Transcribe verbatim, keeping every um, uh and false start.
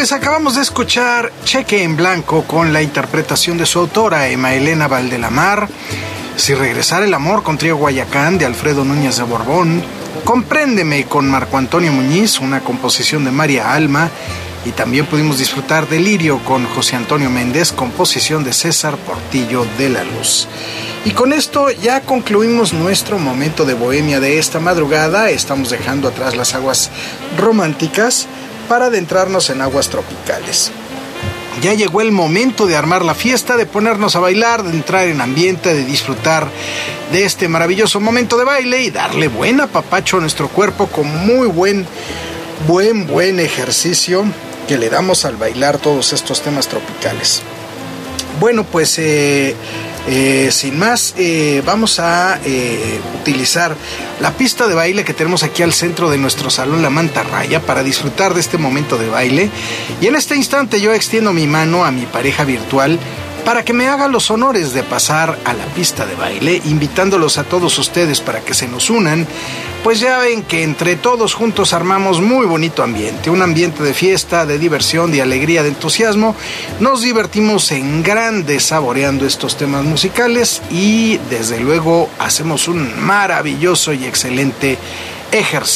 Pues acabamos de escuchar Cheque en Blanco con la interpretación de su autora, Emma Elena Valdelamar. Si regresara el amor con Trío Guayacán de Alfredo Núñez de Borbón. Compréndeme con Marco Antonio Muñiz, una composición de María Alma. Y también pudimos disfrutar de Lirio con José Antonio Méndez, composición de César Portillo de la Luz. Y con esto ya concluimos nuestro momento de bohemia de esta madrugada. Estamos dejando atrás las aguas románticas para adentrarnos en aguas tropicales. Ya llegó el momento de armar la fiesta, de ponernos a bailar, de entrar en ambiente, de disfrutar de este maravilloso momento de baile y darle buen apapacho a nuestro cuerpo con muy buen, buen, buen ejercicio que le damos al bailar todos estos temas tropicales. Bueno, pues eh, eh, sin más, eh, vamos a eh, utilizar la pista de baile que tenemos aquí al centro de nuestro salón La Mantarraya para disfrutar de este momento de baile. Y en este instante yo extiendo mi mano a mi pareja virtual para que me haga los honores de pasar a la pista de baile, invitándolos a todos ustedes para que se nos unan, pues ya ven que entre todos juntos armamos muy bonito ambiente, un ambiente de fiesta, de diversión, de alegría, de entusiasmo. Nos divertimos en grande saboreando estos temas musicales y desde luego hacemos un maravilloso y excelente ejercicio.